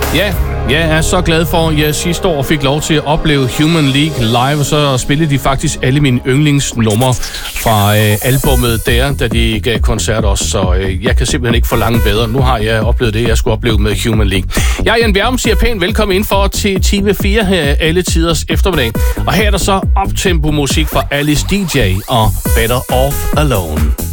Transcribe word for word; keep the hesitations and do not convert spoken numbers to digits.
Ja, jeg er så glad for, at jeg sidste år fik lov til at opleve Human League live, og så spillede de faktisk alle mine yndlingsnumre fra øh, albummet der, da de gav koncert også, så øh, jeg kan simpelthen ikke forlange bedre. Nu har jeg oplevet det, jeg skulle opleve med Human League. Jeg er Jan Bjerrum, siger pænt velkommen ind for til time fire her alle tiders eftermiddag. Og her er der så optempo musik fra Alice D J og Better Off Alone.